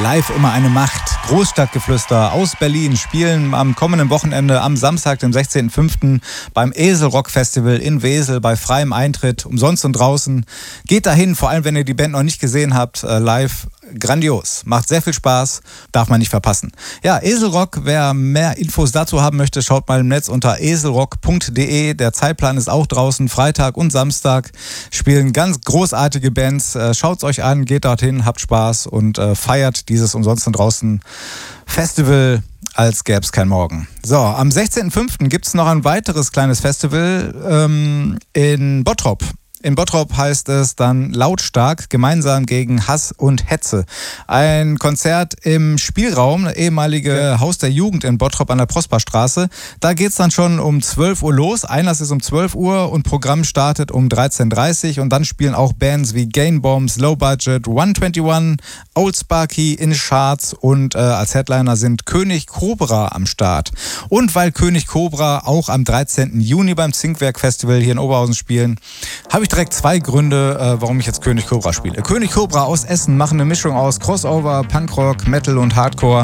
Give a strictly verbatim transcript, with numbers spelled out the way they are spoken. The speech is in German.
Live immer eine Macht. Großstadtgeflüster aus Berlin spielen am kommenden Wochenende am Samstag, dem sechzehnten fünften beim Eselrock Festival in Wesel bei freiem Eintritt, umsonst und draußen. Geht dahin, vor allem wenn ihr die Band noch nicht gesehen habt, äh, live. Grandios. Macht sehr viel Spaß. Darf man nicht verpassen. Ja, Eselrock, wer mehr Infos dazu haben möchte, schaut mal im Netz unter eselrock punkt de. Der Zeitplan ist auch draußen. Freitag und Samstag spielen ganz großartige Bands. Äh, schaut's euch an, geht dorthin, habt Spaß und äh, feiert dieses umsonst und draußen Festival, als gäbe es kein Morgen. So, am sechzehnten fünften gibt es noch ein weiteres kleines Festival ähm, in Bottrop. In Bottrop heißt es dann Lautstark, gemeinsam gegen Hass und Hetze. Ein Konzert im Spielraum, ehemalige Haus der Jugend in Bottrop an der Prosperstraße. Da geht's dann schon um zwölf Uhr los. Einlass ist um zwölf Uhr und Programm startet um dreizehn Uhr dreißig. Und dann spielen auch Bands wie Gain Bombs, Low Budget, one twenty-one, Old Sparky, In Charts und äh, als Headliner sind König Cobra am Start. Und weil König Cobra auch am dreizehnten Juni beim Zinkwerk Festival hier in Oberhausen spielen, habe ich direkt zwei Gründe, äh, warum ich jetzt König Cobra spiele. König Cobra aus Essen machen eine Mischung aus Crossover, Punkrock, Metal und Hardcore.